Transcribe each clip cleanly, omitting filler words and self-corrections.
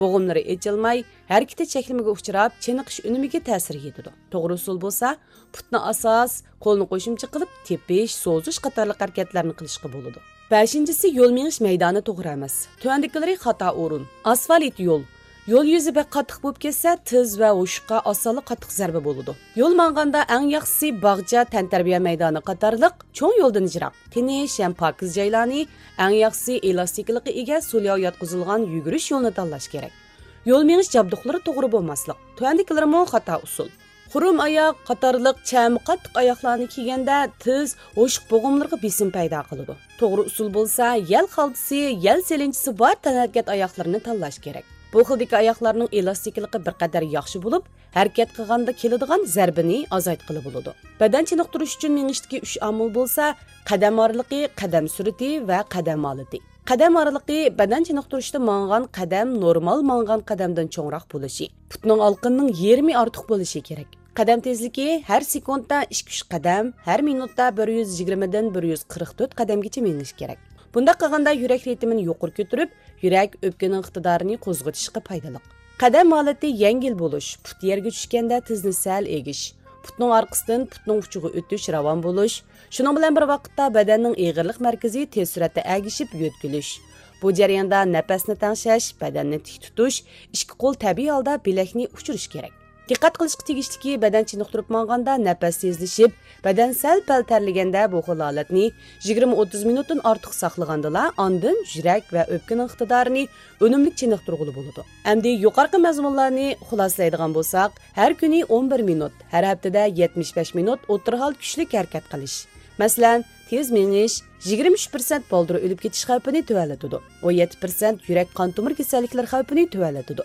Bo'g'imlari echilmay, harakati cheklimiga uchrab, chiniqish unimiga ta'sir etadi. To'g'ri usul bo'lsa, putni asos, qo'lni qo'shimcha qilib, tepish, so'zish qatorli harakatlarni qilishga bo'ladi. 5-si yo'l menish maydoni to'g'ri emas. Tuandikilari xato o'rin. Asfalt yo'l. Yo'l yuzi bir qattiq bo'lib ketsa, tiz va o'shqa osonlik qattiq zarba bo'ladi. Yo'l manganda eng yaxshisi bog'cha, tantarbiya maydoni qatorliq cho'ng yo'ldan ijroq. Tinish ham pokiz joylarni, eng yaxshisi elastiklikka ega so'lyav yotqizilgan yugurish yo'lini tanlash kerak. Yo'l menish jabduqlari to'g'ri bo'lmaslik. Tuandiklarimo xato usul. Xurum oyoq, qatorliq cham qattiq oyoqlarni kiyganda tiz, o'shiq bo'g'imlarga besim paydo qiladi. To'g'ri usul bo'lsa, yel xaltisi, yel selinchisi bor tanarkat oyoqlarini tanlash kerak. Bu xildagi oyoqlarning elastikligi bir qadar yaxshi bo'lib, harakat qilganda keladigan zarbini azaytqili bo'ladi. Badan chiniqtirish uchun mengishdagi 3 omil bo'lsa, qadam oraliqi, qadam surati va qadam holati. Qadam oraliqi badan chiniqtirishda mangan qadam normal mangan qadamdan cho'ngroq bo'lishi. Putning olqinning yarmi ortiq bo'lishi kerak. Qadam tezligi har sekundda 2-3 qadam, har minutda 120 dan 144 qadamgacha menish kerak. Bunda qilganda yurak ritmini yuqori ko'tarib, yurak o'pkaning iqtidorini qo'zg'atishga foydali. Qadam holati yengil bo'lish, put yerga tushganda tizni sal egish, putning orqasidan putning uchiga o'tish ravon bo'lish, shuning bilan bir vaqtda badanning eg'irlik markazi tez suratda agishib yo'tkilish. Bu jarayonda nafasni tangshash, badanni tik tutish, ikki qo'l tabiiy holda bilakni uchirish kerak. Diqqat qilishga tegishliki badan chiniqtirib manganda nafas tezlashib, badan sal-pal terliganda bu xil holatni 20-30 minutdan ortiq saqlaganda ondan yurak va o'pkaning iqtidorini unumli chiniqtirg'uli bo'ladi. Endi yuqorqi mazmunlarni xulosalaydigan bo'lsak, har kuni 11 minut, har haftada 75 minut o'tirhol kuchli harakat qilish. Masalan, tez menish 23% boldir o'lib ketish xavfini tuvalatadi. 17% yurak qon tomir kasalliklari xavfini tuvalatadi.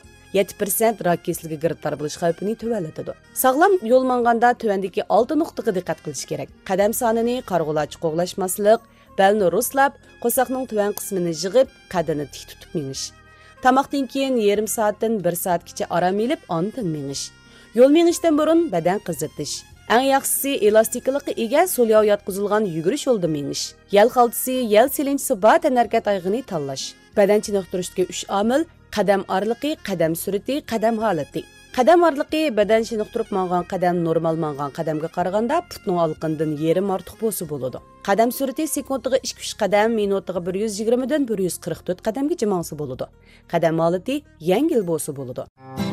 7% rak kasalligiga giriftor bo'lish xavfini tuvalatadi. Sog'lom yo'l manganda tuvandagi 6 nuqtaga diqqat qilish kerak. Qadam sonini qarg'ulachi qo'g'lashmaslik, belni ruslab, qo'saqning tuvan qismini yig'ib, qadini tik tutib menish. Tamoqdan keyin yarim soatdan 1 soatgacha orom olib, ondan menish. Yo'l menishdan burun badan qizitish. Eng yaxshisi elastiklikka ega so'lyav yotqizilgan yugurish yo'lida menish. Yel xaltisi, yel selinchisi bor tanarkat oyg'ini tanlash. Badan chiniqtirishga 3 omil: qadam oraliqi, qadam surati, qadam holati. Qadam oraliqi badan chiniqtirib mangan qadam normal mangan qadamga qaraganda putning olqindan yarim ortiq bo'lsa bo'ladi. Qadam surati sekundiga 2-3 qadam, minutiga 120 dan 144 qadamgacha mangsa bo'ladi. Qadam holati yengil bo'lsa bo'ladi.